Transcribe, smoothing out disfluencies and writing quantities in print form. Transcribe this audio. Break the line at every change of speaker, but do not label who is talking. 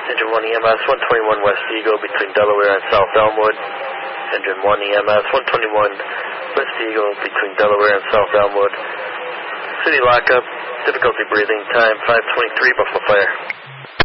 Engine 1 EMS 121 West Eagle between Delaware and South Elmwood. Engine 1 EMS 121 West Eagle between Delaware and South Elmwood. City lockup, difficulty breathing, time 5:23, Buffalo Fire.